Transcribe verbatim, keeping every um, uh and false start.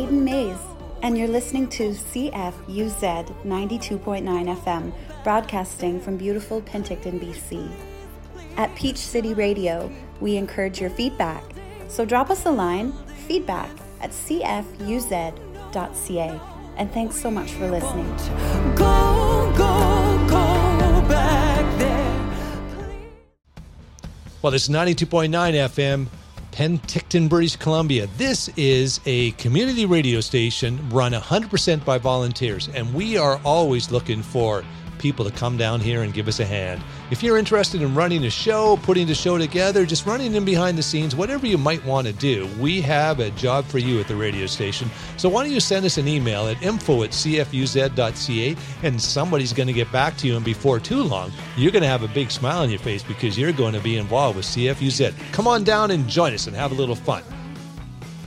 Eden Mays, and you're listening to C F U Z ninety-two point nine F M, broadcasting from beautiful Penticton, B C. At Peach City Radio, we encourage your feedback, so drop us a line, feedback at c f u z dot c a. And thanks so much for listening. Go, go, go back there. Well, it's ninety-two point nine F M, Penticton, British Columbia. This is a community radio station run one hundred percent by volunteers, and we are always looking for people to come down here and give us a hand. If you're interested in running a show, putting the show together, just running in behind the scenes, whatever you might want to do, we have a job for you at the radio station. So why don't you send us an email at info at c f u z dot c a, and somebody's going to get back to you, and before too long, you're going to have a big smile on your face because you're going to be involved with C F U Z. Come on down and join us and have a little fun.